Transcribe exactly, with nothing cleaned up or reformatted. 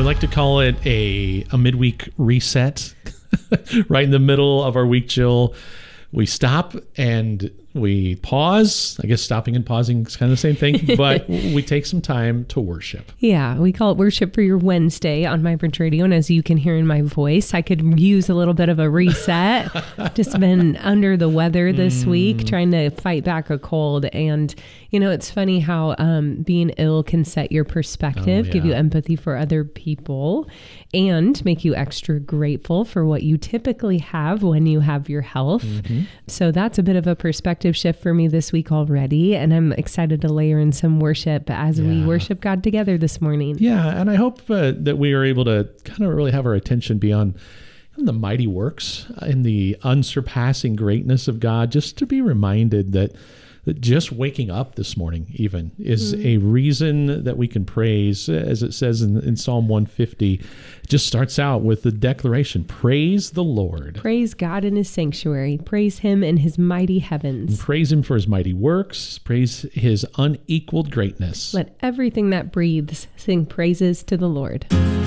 we like to call it a, a midweek reset. Right in the middle of our week chill, we stop and we pause. I guess stopping and pausing is kind of the same thing, but we take some time to worship. Yeah, we call it Worship for Your Wednesday on Vibrant Radio. And as you can hear in my voice, I could use a little bit of a reset. Just been under the weather this mm. week, trying to fight back a cold. And, you know, it's funny how um, being ill can set your perspective, oh, yeah. give you empathy for other people, and make you extra grateful for what you typically have when you have your health. Mm-hmm. So that's a bit of a perspective shift for me this week already, and I'm excited to layer in some worship as yeah. we worship God together this morning. Yeah, and I hope uh, that we are able to kind of really have our attention beyond the mighty works and the unsurpassing greatness of God, just to be reminded that that just waking up this morning even is mm-hmm. a reason that we can praise. As it says in, in Psalm one fifty, it just starts out with the declaration, praise the Lord. Praise God in his sanctuary. Praise him in his mighty heavens. And praise him for his mighty works. Praise his unequaled greatness. Let everything that breathes sing praises to the Lord.